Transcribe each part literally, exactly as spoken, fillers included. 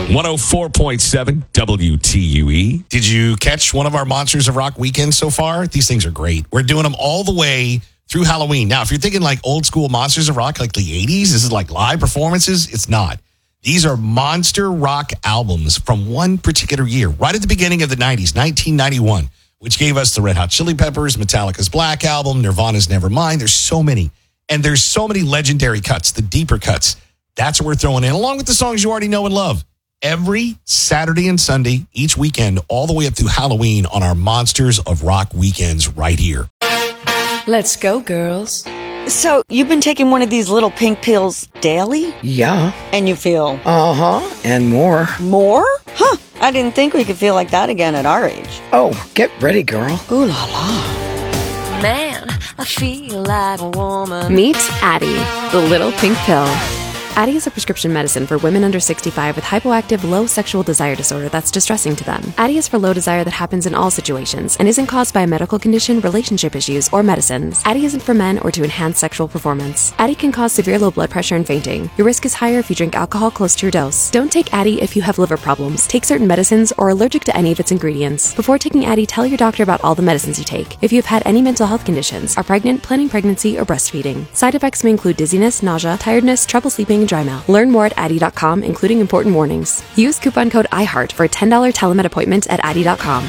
one oh four point seven W T U E. Did you catch one of our Monsters of Rock weekends so far? These things are great. We're doing them all the way through Halloween. Now, if you're thinking like old school Monsters of Rock, like the eighties, this is like live performances. It's not. These are monster rock albums from one particular year, right at the beginning of the nineties, nineteen ninety-one, which gave us the Red Hot Chili Peppers, Metallica's Black Album, Nirvana's Nevermind. There's so many. And there's so many legendary cuts, the deeper cuts. That's what we're throwing in, along with the songs you already know and love. Every Saturday and Sunday, each weekend, all the way up through Halloween on our Monsters of Rock weekends right here. Let's go, girls. So, you've been taking one of these little pink pills daily? Yeah. And you feel? Uh-huh. And more. More? Huh. I didn't think we could feel like that again at our age. Oh, get ready, girl. Ooh la la. Man, I feel like a woman. Meet Addyi, the little pink pill. Addyi is a prescription medicine for women under sixty-five with hypoactive low sexual desire disorder that's distressing to them. Addyi is for low desire that happens in all situations and isn't caused by a medical condition, relationship issues, or medicines. Addyi isn't for men or to enhance sexual performance. Addyi can cause severe low blood pressure and fainting. Your risk is higher if you drink alcohol close to your dose. Don't take Addyi if you have liver problems, take certain medicines, or are allergic to any of its ingredients. Before taking Addyi, tell your doctor about all the medicines you take. If you have had any mental health conditions, are pregnant, planning pregnancy, or breastfeeding. Side effects may include dizziness, nausea, tiredness, trouble sleeping, and dry mouth. Learn more at Addyi dot com, including important warnings. Use coupon code iHeart for a ten dollars telemed appointment at Addyi dot com.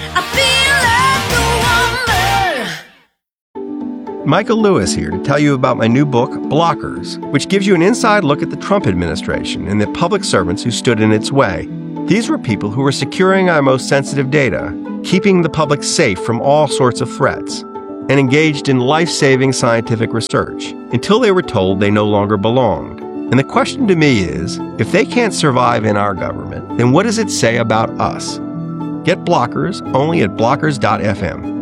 Michael Lewis here to tell you about my new book, Blockers, which gives you an inside look at the Trump administration and the public servants who stood in its way. These were people who were securing our most sensitive data, keeping the public safe from all sorts of threats, and engaged in life-saving scientific research until they were told they no longer belonged. And the question to me is, if they can't survive in our government, then what does it say about us? Get Blockers only at blockers dot f m.